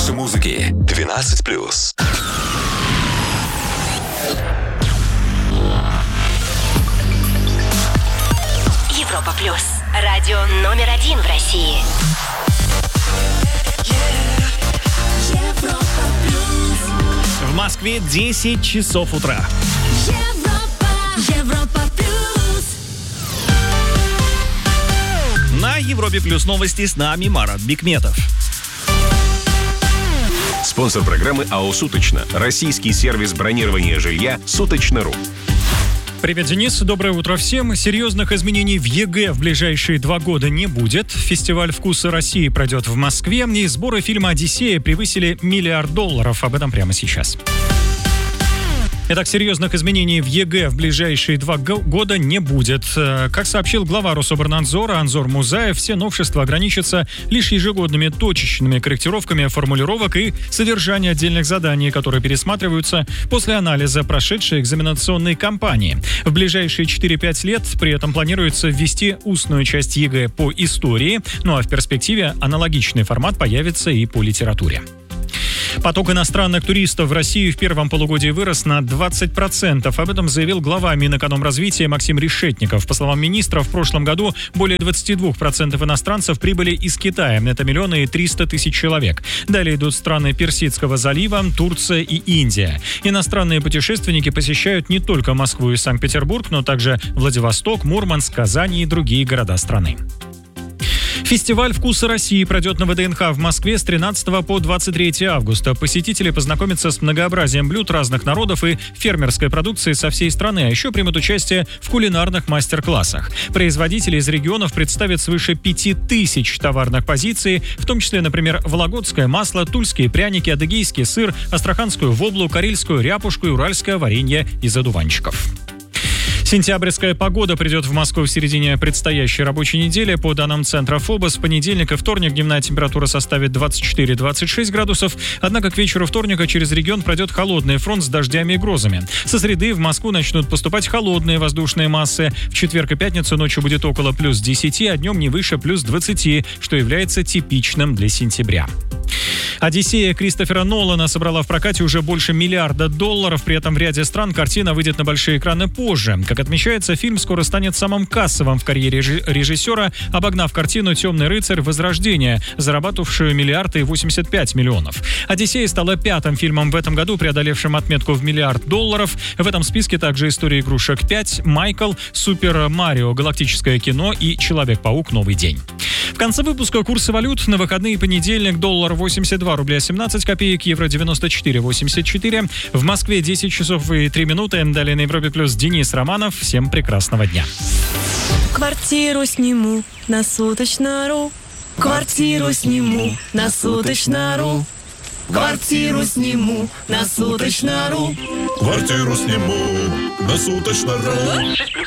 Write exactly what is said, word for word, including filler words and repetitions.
больше музыки. двенадцать плюс. Европа плюс. Радио номер один в России. Европа плюс. В Москве десять часов утра. Европа, Европа плюс. На Европе плюс новости с нами Марат Бикметов. Спонсор программы АО «Суточно». Российский сервис бронирования жилья «Суточно.ру». Привет, Денис. Доброе утро всем. Серьезных изменений в ЕГЭ в ближайшие два года не будет. Фестиваль «Вкусы России» пройдет в Москве. И сборы фильма «Одиссея» превысили миллиард долларов. Об этом прямо сейчас. Итак, серьезных изменений в ЕГЭ в ближайшие два года не будет. Как сообщил глава Рособорнадзора Анзор Музаев, все новшества ограничатся лишь ежегодными точечными корректировками формулировок и содержания отдельных заданий, которые пересматриваются после анализа прошедшей экзаменационной кампании. В ближайшие четыре-пять лет при этом планируется ввести устную часть ЕГЭ по истории, ну а в перспективе аналогичный формат появится и по литературе. Поток иностранных туристов в Россию в первом полугодии вырос на двадцать процентов. Об этом заявил глава Минэкономразвития Максим Решетников. По словам министра, в прошлом году более двадцать два процента иностранцев прибыли из Китая. Это миллион триста тысяч человек. Далее идут страны Персидского залива, Турция и Индия. Иностранные путешественники посещают не только Москву и Санкт-Петербург, но также Владивосток, Мурманск, Казань и другие города страны. Фестиваль «Вкусы России» пройдет на ВДНХ в Москве с тринадцатого по двадцать третье августа. Посетители познакомятся с многообразием блюд разных народов и фермерской продукции со всей страны, а еще примут участие в кулинарных мастер-классах. Производители из регионов представят свыше пяти тысяч товарных позиций, в том числе, например, вологодское масло, тульские пряники, адыгейский сыр, астраханскую воблу, карельскую ряпушку и уральское варенье из одуванчиков. Сентябрьская погода придет в Москву в середине предстоящей рабочей недели. По данным центра ФОБОС, в понедельник и вторник дневная температура составит двадцать четыре - двадцать шесть градусов. Однако к вечеру вторника через регион пройдет холодный фронт с дождями и грозами. Со среды в Москву начнут поступать холодные воздушные массы. В четверг и пятницу ночью будет около плюс десяти, а днем не выше плюс двадцати, что является типичным для сентября. «Одиссея» Кристофера Нолана собрала в прокате уже больше миллиарда долларов. При этом в ряде стран картина выйдет на большие экраны позже. Как отмечается, фильм скоро станет самым кассовым в карьере режиссера, обогнав картину «Темный рыцарь. Возрождение», зарабатывавшую миллиард и восемьдесят пять миллионов. «Одиссея» стала пятым фильмом в этом году, преодолевшим отметку в миллиард долларов. В этом списке также «История игрушек пять», «Майкл», «Супер Марио. Галактическое кино» и «Человек-паук. Новый день». В конце выпуска курсы валют. На выходные понедельник доллар восемьдесят два рубля семнадцать копеек, евро девяносто четыре восемьдесят четыре. В Москве десять часов и три минуты. Далее на Европе плюс Денис Романов. Всем прекрасного дня. Квартиру сниму на Суточно.ру. Квартиру сниму на Суточно.ру. Квартиру сниму на Суточно.ру. Квартиру сниму на Суточно.ру.